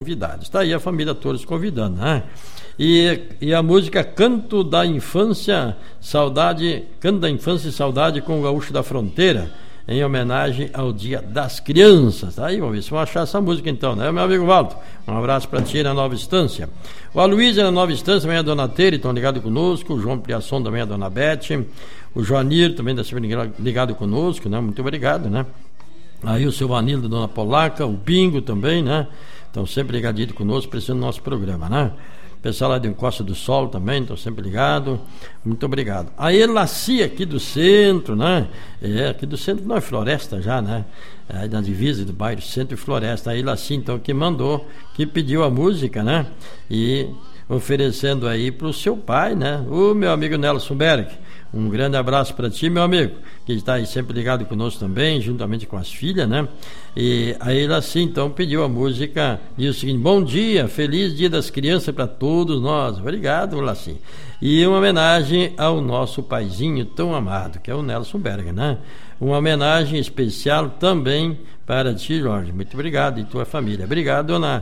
convidados. Está aí a família todos convidando, né? E a música Canto da Infância, Saudade, Canto da Infância e Saudade com o Gaúcho da Fronteira, em homenagem ao Dia das Crianças. Tá aí, vamos ver se vão achar essa música então, né, meu amigo Valdo? Um abraço para ti na Nova Estância. O Aloysio na Nova Estância, também a dona Tere, estão ligados conosco. O João Priasson também, a dona Bete. O Joanir também está sempre ligado conosco, né? Muito obrigado, né? Aí o seu Vanildo, dona Polaca, o Bingo também, né? Estão sempre ligadinhos conosco, precisando do nosso programa, né? O pessoal lá de Encosta do Sol também, estão sempre ligados. Muito obrigado. A Elaci aqui do centro, né? Aqui do centro não é Floresta já, né? Aí na divisa do bairro Centro e Floresta. A Elaci, então, que mandou, que pediu a música, né? E oferecendo aí para o seu pai, né? O meu amigo Nelson Berg. Um grande abraço para ti, meu amigo, que está aí sempre ligado conosco também, juntamente com as filhas, né? E aí ela assim, então, pediu a música, diz o seguinte: bom dia, feliz Dia das Crianças para todos nós. Obrigado, Laci. E uma homenagem ao nosso paizinho tão amado, que é o Nelson Berger, né? Uma homenagem especial também para ti, Jorge. Muito obrigado, e tua família. Obrigado, dona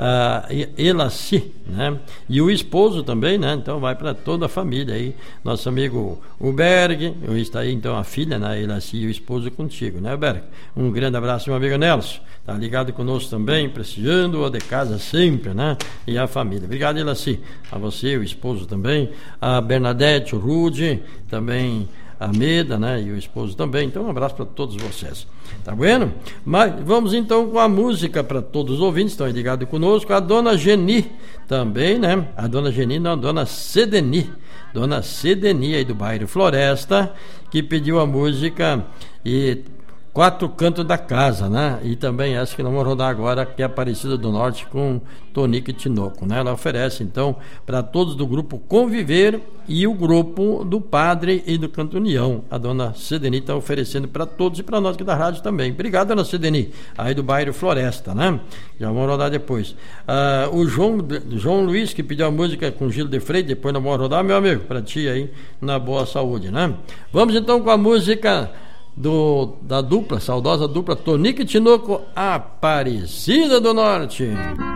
Elaci, né? E o esposo também, né? Então vai para toda a família aí. Nosso amigo o Berg, está aí então a filha, né? Elaci e o esposo contigo, né, Berg? Um grande abraço, meu amigo Nelson. Tá ligado conosco também, prestigiando o de casa sempre, né? E a família. Obrigado, Elaci. A você, o esposo também. A Bernadette, o Rude, também a Meda, né? E o esposo também. Então, um abraço para todos vocês. Tá bueno? Mas vamos então com a música para todos os ouvintes, estão ligados conosco. A dona Geni também, né? A dona Geni, não, a dona Cedeni. Dona Cedeni aí do bairro Floresta, que pediu a música e Quatro Cantos da Casa, né? E também essa que nós vamos rodar agora, que é Aparecida do Norte com Tonico e Tinoco, né? Ela oferece então para todos do grupo Conviver e o grupo do Padre e do Canto União. A dona Cedeni está oferecendo para todos e para nós aqui da rádio também. Obrigado, dona Cedeni, aí do bairro Floresta, né? Já vamos rodar depois. O João Luiz, que pediu a música com Gil de Freitas, depois nós vamos rodar, meu amigo, para ti aí, na boa saúde, né? Vamos então com a música da dupla, saudosa dupla Tonico e Tinoco, Aparecida do Norte.